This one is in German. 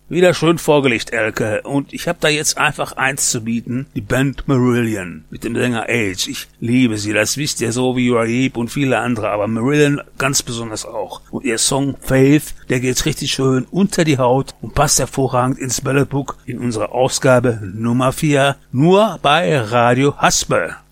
Wieder schön vorgelegt, Elke. Und ich habe da jetzt einfach eins zu bieten. Die Band Marillion mit dem Sänger Age. Ich liebe sie, das wisst ihr, so wie Raib und viele andere. Aber Marillion ganz besonders auch. Und ihr Song Faith, der geht richtig schön unter die Haut und passt hervorragend ins Ballad Book in unserer Ausgabe Nummer 4. Nur bei Radio Haspel.